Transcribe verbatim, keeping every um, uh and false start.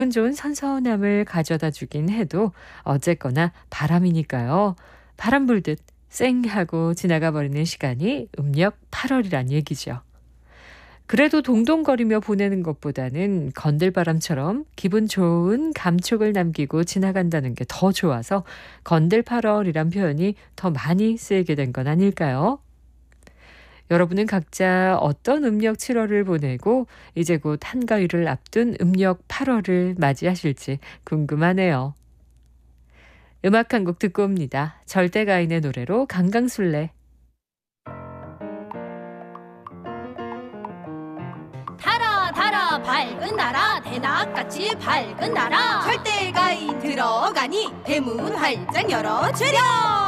기분 좋은 선선함을 가져다 주긴 해도 어쨌거나 바람이니까요. 바람 불듯 쌩 하고 지나가 버리는 시간이 음력 팔월이란 얘기죠. 그래도 동동거리며 보내는 것보다는 건들바람처럼 기분 좋은 감촉을 남기고 지나간다는 게 더 좋아서 건들팔월이란 표현이 더 많이 쓰이게 된 건 아닐까요? 여러분은 각자 어떤 음력 칠월을 보내고 이제 곧 한가위를 앞둔 음력 팔월을 맞이하실지 궁금하네요. 음악 한 곡 듣고 옵니다. 절대가인의 노래로 강강술래. 달아 달아 밝은 나라 대낮같이 밝은 나라 절대가인 들어가니 대문 활짝 열어주렴.